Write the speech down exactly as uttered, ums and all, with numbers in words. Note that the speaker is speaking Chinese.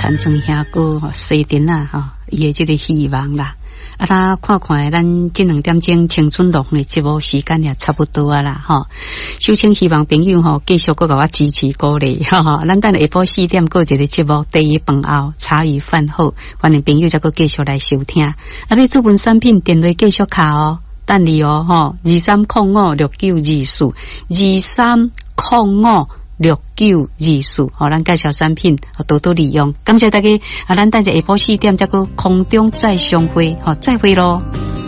田庄兄哥吼西တင်啊吼，伊的这个希望啦。啊，他看看咱这两点钟青春乐的节目时间也差不多啊啦吼。首先希望朋友吼继续搁甲我支持鼓励，哈哈。咱等下晡四点搁一个节目，第一饭后茶余饭后，欢迎朋友再搁继续来收听。啊，要主文产品电话继续卡哦，等你哦吼，二三零五六九二四，二三零五六九二四，好，咱介绍产品，多多利用。感谢大家，啊，咱等下下晡四点再搁空中再相会，好，再会咯。